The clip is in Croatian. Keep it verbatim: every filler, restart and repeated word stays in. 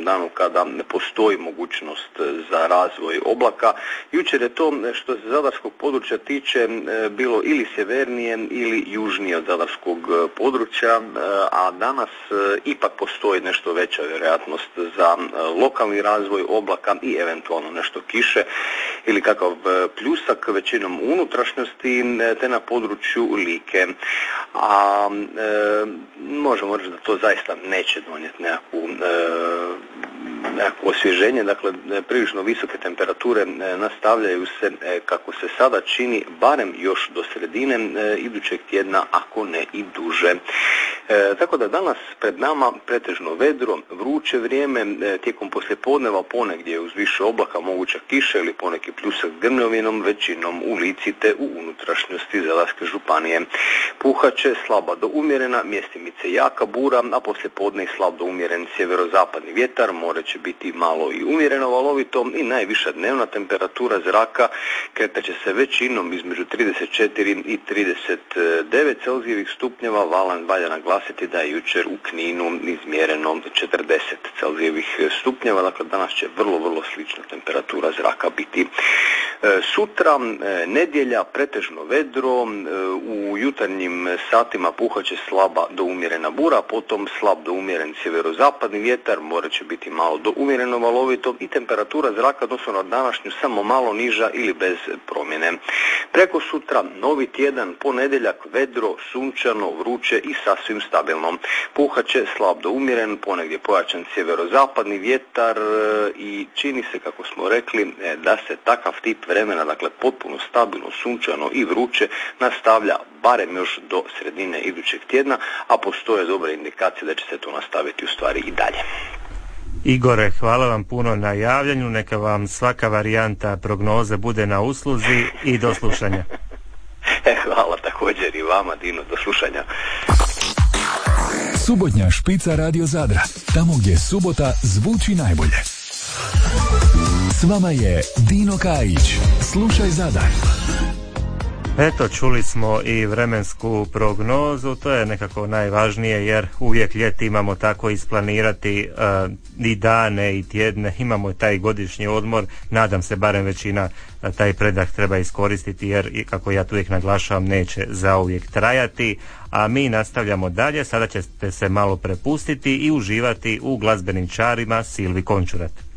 sunčanom danu kada ne postoji mogućnost za razvoj oblaka. Jučer je to što se zadarskog područja tiče bilo ili sjevernije ili južnije od zadarskog područja, a danas ipak postoji nešto veća vjerojatnost za lokalni razvoj oblaka i eventualno nešto kiše ili kakav pljusak, većinom u unutrašnjosti te na području Like. A e, možemo reći da to zaista neće donijeti nekakvu e, nekakvo osvježenje, dakle prilično visoke temperature nastavljaju se kako se sada čini barem još do sredine idućeg tjedna, ako ne i duže. E, tako da danas pred nama pretežno vedro, vruće vrijeme, tijekom poslijepodneva ponegdje uz više oblaka moguća kiša ili poneki pljusak grmljovinom, većinom u Lici te u unutrašnjosti Zadarske županije. Puhaće slaba do umjerena, mjestimice jaka bura, a poslijepodne i slab do umjeren sjeverozapadni vjetar, more će biti malo i umjereno valovito i najviša dnevna temperatura zraka kretat će se većinom između trideset četiri i trideset devet Celzijevih stupnjeva. Valan valja naglasiti da je jučer u Kninu izmjereno četrdeset Celzijevih stupnjeva, dakle danas će vrlo, vrlo slična temperatura zraka biti. Sutra, nedjelja, pretežno vedro, u jutarnjim satima puhaće slaba do umjerena bura, potom slab do umjeren sjeverozapadni vjetar, more će biti malo do umjereno valovito i temperatura zraka odnosno na današnju samo malo niža ili bez promjene. Preko sutra, novi tjedan, ponedjeljak, vedro, sunčano, vruće i sasvim stabilno. Puhaće slab do umjeren, ponegdje pojačan sjeverozapadni vjetar i čini se, kako smo rekli, da se takav tip vremena, dakle potpuno stabilno, sunčano i vruće, nastavlja barem još do sredine idućeg tjedna, a postoje dobre indikacije da će se to nastaviti u stvari i dalje. Igore, hvala vam puno na javljanju, neka vam svaka varijanta prognoze bude na usluzi i do slušanja. E, hvala također i vama, Dino, do slušanja. Subotnja špica Radio Zadra, tamo gdje subota zvuči najbolje. S vama je Dino Kajić. Slušaj Zadar. Eto, čuli smo i vremensku prognozu, to je nekako najvažnije jer uvijek ljeti imamo tako isplanirati uh, i dane i tjedne, imamo taj godišnji odmor, nadam se barem većina uh, taj predah treba iskoristiti jer, kako ja tu uvijek naglašavam, neće zauvijek trajati, a mi nastavljamo dalje, sada ćete se malo prepustiti i uživati u glazbenim čarima Silvi Končurat.